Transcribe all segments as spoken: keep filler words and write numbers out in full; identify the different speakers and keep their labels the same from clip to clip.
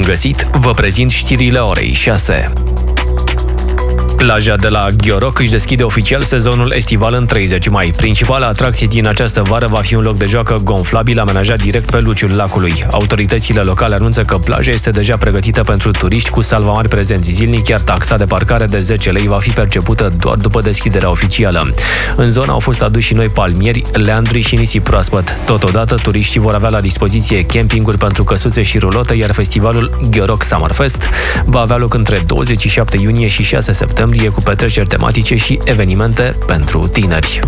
Speaker 1: găsit, vă prezint știrile orei șase. Plaja de la Gheoroc își deschide oficial sezonul estival în treizeci mai. Principala atracție din această vară va fi un loc de joacă gonflabil amenajat direct pe luciul lacului. Autoritățile locale anunță că plaja este deja pregătită pentru turiști cu salvamari prezenți zilnic, iar taxa de parcare de zece lei va fi percepută doar după deschiderea oficială. În zona au fost aduși noi palmieri, leandri și nisip proaspăt. Totodată, turiștii vor avea la dispoziție campinguri pentru căsuțe și rulote, iar festivalul Gheoroc Summerfest va avea loc între douăzeci și șapte iunie și șase septembrie cu petreceri tematice și evenimente pentru tineri.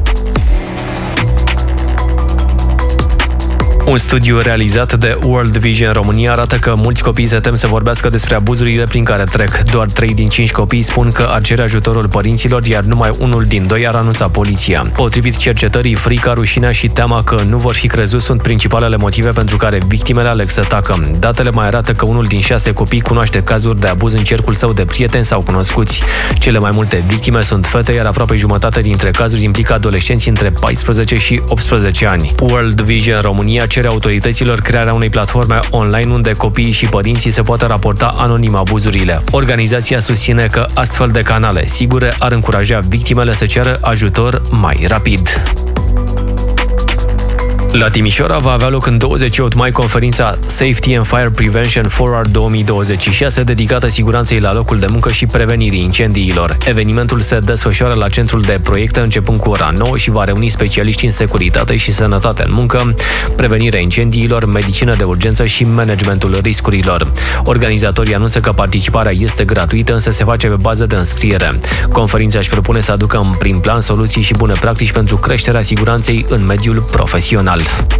Speaker 1: Un studiu realizat de World Vision România arată că mulți copii se tem să vorbească despre abuzurile prin care trec. Doar trei din cinci copii spun că ar cere ajutorul părinților, iar numai unul din doi ar anunța poliția. Potrivit cercetării, frica, rușinea și teama că nu vor fi crezuți sunt principalele motive pentru care victimele aleg să tacă. Datele mai arată că unul din șase copii cunoaște cazuri de abuz în cercul său de prieteni sau cunoscuți. Cele mai multe victime sunt fete, iar aproape jumătate dintre cazuri implică adolescenți între paisprezece și optsprezece ani. World Vision România cere autorităților crearea unei platforme online unde copiii și părinții se poată raporta anonim abuzurile. Organizația susține că astfel de canale sigure ar încuraja victimele să ceară ajutor mai rapid. La Timișoara va avea loc în douăzeci și opt mai conferința Safety and Fire Prevention Forward două mii douăzeci și șase, dedicată siguranței la locul de muncă și prevenirii incendiilor. Evenimentul se desfășoară la centrul de proiecte începând cu ora nouă și va reuni specialiști în securitate și sănătate în muncă, prevenirea incendiilor, medicină de urgență și managementul riscurilor. Organizatorii anunță că participarea este gratuită, însă se face pe bază de înscriere. Conferința își propune să aducă în prim plan soluții și bune practici pentru creșterea siguranței în mediul profesional.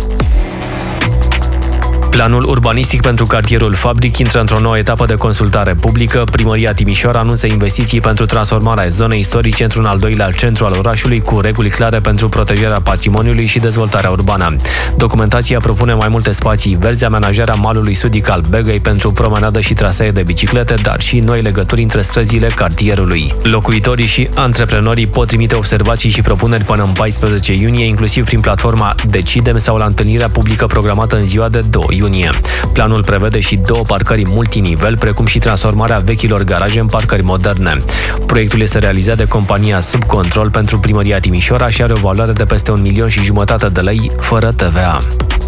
Speaker 1: Planul urbanistic pentru cartierul Fabric intră într-o nouă etapă de consultare publică. Primăria Timișoara anunță investiții pentru transformarea zonei istorice într-un al doilea centru al orașului, cu reguli clare pentru protejarea patrimoniului și dezvoltarea urbană. Documentația propune mai multe spații verzi, amenajarea malului sudic al Begăi pentru promenadă și trasee de biciclete, dar și noi legături între străzile cartierului. Locuitorii și antreprenorii pot trimite observații și propuneri până în paisprezece iunie, inclusiv prin platforma Decidem sau la întâlnirea publică programată în ziua de doi iunie. Planul prevede și două parcări multinivel, precum și transformarea vechilor garaje în parcări moderne. Proiectul este realizat de compania Subcontrol pentru Primăria Timișoara și are o valoare de peste un milion și jumătate de lei, fără T V A.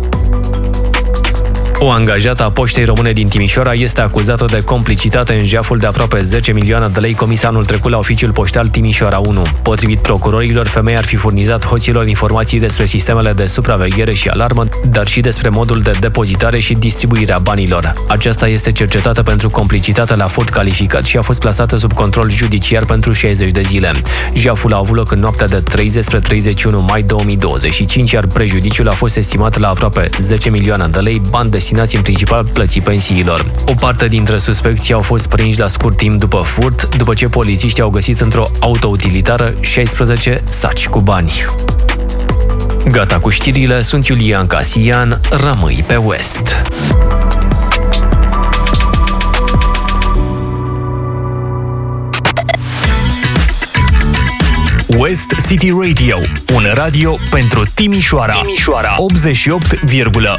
Speaker 1: O angajată a Poștei Române din Timișoara este acuzată de complicitate în jaful de aproape zece milioane de lei comis anul trecut la oficiul poștal Timișoara unu. Potrivit procurorilor, femeia ar fi furnizat hoților informații despre sistemele de supraveghere și alarmă, dar și despre modul de depozitare și distribuirea banilor. Aceasta este cercetată pentru complicitate la furt calificat și a fost plasată sub control judiciar pentru șaizeci de zile. Jaful a avut loc în noaptea de treizeci spre treizeci și unu mai două mii douăzeci și cinci, iar prejudiciul a fost estimat la aproape zece milioane de lei, bani destinați în principal plății pensiilor. O parte dintre suspecții au fost prinși la scurt timp după furt, după ce polițiștii au găsit într-o autoutilitară șaisprezece saci cu bani. Gata cu știrile, sunt Iulian Casian, rămâi pe West.
Speaker 2: West City Radio, un radio pentru Timișoara, Timișoara. optzeci și opt virgulă